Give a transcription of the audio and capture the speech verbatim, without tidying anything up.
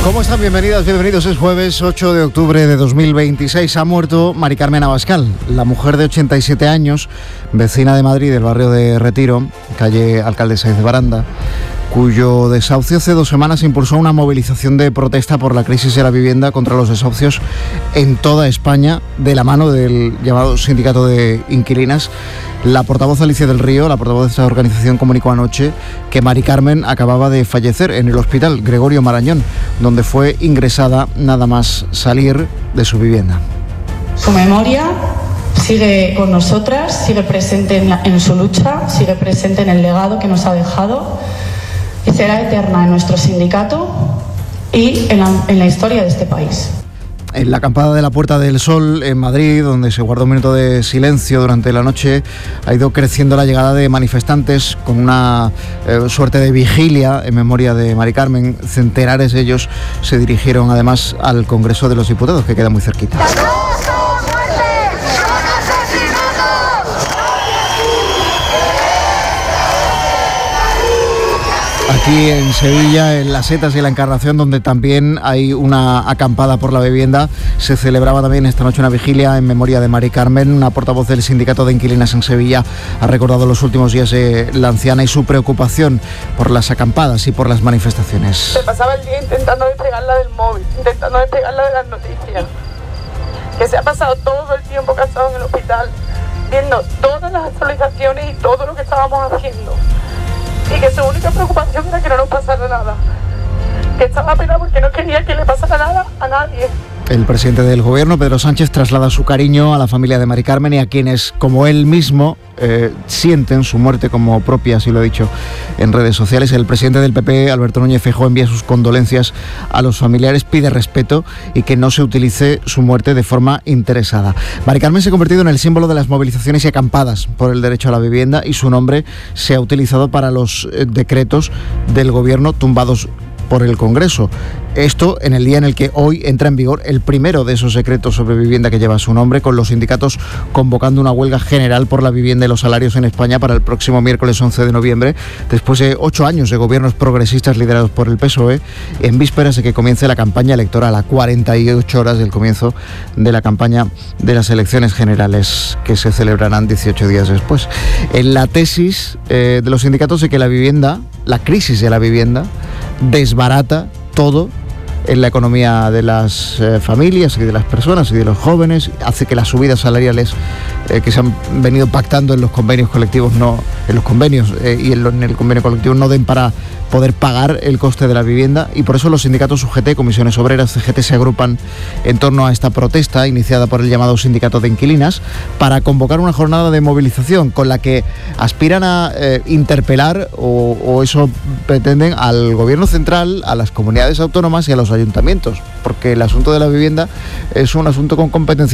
¿Cómo están? Bienvenidas, bienvenidos. Es jueves ocho de octubre de dos mil veintiséis. Ha muerto Mari Carmen Abascal, la mujer de ochenta y siete años, vecina de Madrid, del barrio de Retiro, calle Alcalde Sáenz de Baranda, cuyo desahucio hace dos semanas impulsó una movilización de protesta por la crisis de la vivienda contra los desahucios en toda España, de la mano del llamado Sindicato de Inquilinas. La portavoz Alicia del Río, la portavoz de esta organización, comunicó anoche que Mari Carmen acababa de fallecer en el hospital Gregorio Marañón, donde fue ingresada nada más salir de su vivienda. Su memoria sigue con nosotras, sigue presente en, la, en su lucha, sigue presente en el legado que nos ha dejado y será eterna en nuestro sindicato y en la, en la historia de este país. En la acampada de la Puerta del Sol, en Madrid, donde se guardó un minuto de silencio durante la noche, ha ido creciendo la llegada de manifestantes con una eh, suerte de vigilia en memoria de Mari Carmen. Centenares de ellos se dirigieron además al Congreso de los Diputados, que queda muy cerquita. Aquí en Sevilla, en Las Setas y la Encarnación, donde también hay una acampada por la vivienda, se celebraba también esta noche una vigilia en memoria de Mari Carmen. Una portavoz del Sindicato de Inquilinas en Sevilla ha recordado los últimos días de la anciana y su preocupación por las acampadas y por las manifestaciones. Se pasaba el día intentando despegarla del móvil, intentando despegarla de las noticias. Que se ha pasado todo el tiempo que ha estado en el hospital, viendo todas las actualizaciones y todo lo que estábamos haciendo. Y que su única preocupación era que no nos pasara nada. Que estaba pena porque no quería que le pasara nada a nadie. El presidente del gobierno, Pedro Sánchez, traslada su cariño a la familia de Mari Carmen y a quienes, como él mismo, eh, sienten su muerte como propia, así lo ha dicho en redes sociales. El presidente del P P, Alberto Núñez Feijóo, envía sus condolencias a los familiares, pide respeto y que no se utilice su muerte de forma interesada. Mari Carmen se ha convertido en el símbolo de las movilizaciones y acampadas por el derecho a la vivienda, y su nombre se ha utilizado para los eh, decretos del gobierno tumbados por el Congreso. Esto en el día en el que hoy entra en vigor el primero de esos decretos sobre vivienda que lleva su nombre, con los sindicatos convocando una huelga general por la vivienda y los salarios en España para el próximo miércoles once de noviembre, después de ocho años de gobiernos progresistas liderados por el P S O E, en vísperas de que comience la campaña electoral, a cuarenta y ocho horas del comienzo de la campaña de las elecciones generales, que se celebrarán dieciocho días después. En la tesis eh, de los sindicatos de que la vivienda, la crisis de la vivienda, desbarata todo en la economía de las eh, familias y de las personas y de los jóvenes, hace que las subidas salariales eh, que se han venido pactando en los convenios colectivos, no en los convenios eh, y en, lo, en el convenio colectivo, no den para poder pagar el coste de la vivienda, y por eso los sindicatos U G T, Comisiones Obreras, C G T, se agrupan en torno a esta protesta iniciada por el llamado Sindicato de Inquilinas para convocar una jornada de movilización con la que aspiran a eh, interpelar o, o eso pretenden al gobierno central, a las comunidades autónomas y a los ayuntamientos, porque el asunto de la vivienda es un asunto con competencia